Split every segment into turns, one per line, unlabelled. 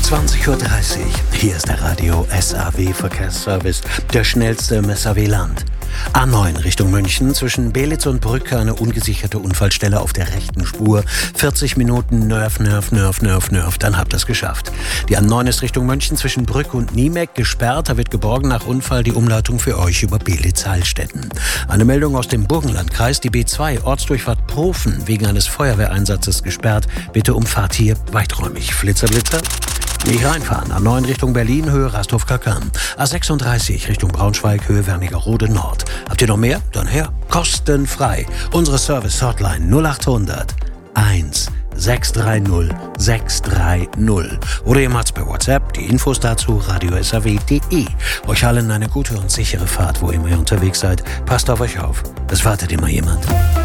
20:30 Uhr. Hier ist der Radio SAW Verkehrsservice, der schnellste im SAW-Land. A9 Richtung München, zwischen Belitz und Brücke eine ungesicherte Unfallstelle auf der rechten Spur. 40 Minuten Nerv, dann habt ihr es geschafft. Die A9 ist Richtung München, zwischen Brücke und Niemeck gesperrt. Da wird geborgen nach Unfall die Umleitung für euch über Belitz-Heilstätten. Eine Meldung aus dem Burgenlandkreis, die B2 Ortsdurchfahrt Profen wegen eines Feuerwehreinsatzes gesperrt. Bitte umfahrt hier weiträumig. Flitzer. Nicht reinfahren. A9 Richtung Berlin, Höhe Rasthof-Kakan. A36 Richtung Braunschweig, Höhe Wernigerode Nord. Habt ihr noch mehr? Dann her. Kostenfrei. Unsere Service-Hotline 0800 1 630 630. Oder ihr macht's per WhatsApp. Die Infos dazu radiosaw.de. Euch allen eine gute und sichere Fahrt, wo immer ihr unterwegs seid. Passt auf euch auf. Es wartet immer jemand.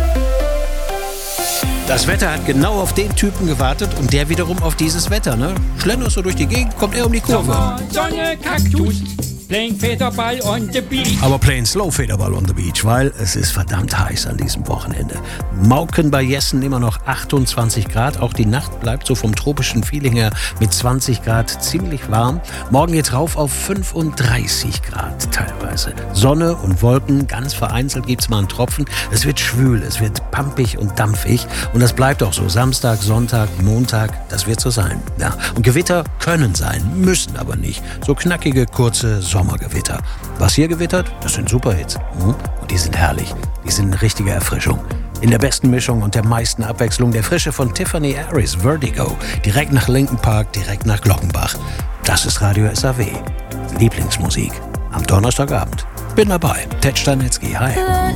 Das Wetter hat genau auf den Typen gewartet und der wiederum auf dieses Wetter, ne? Schlenderst du durch die Gegend, kommt er um die Kurve.
Sommer, Sonne, Kaktus, playing Federball on the beach.
Aber playing slow Federball on the beach, weil es ist verdammt heiß an diesem Wochenende. Mauken bei Jessen immer noch 28 Grad. Auch die Nacht bleibt so vom tropischen Feeling her mit 20 Grad ziemlich warm. Morgen geht's rauf auf 35 Grad teilweise. Sonne und Wolken, ganz vereinzelt gibt's mal einen Tropfen. Es wird schwül, es wird pampig und dampfig. Und das bleibt auch so. Samstag, Sonntag, Montag, das wird so sein. Ja. Und Gewitter können sein, müssen aber nicht. So knackige, kurze Sommergewitter. Was hier gewittert, das sind Superhits. Und die sind herrlich. Die sind eine richtige Erfrischung. In der besten Mischung und der meisten Abwechslung der Frische von Tiffany Harris, Vertigo. Direkt nach Linkin Park, direkt nach Glockenbach. Das ist Radio SAW. Lieblingsmusik. Am Donnerstagabend. Bin dabei. Ted Stanetzky, hi.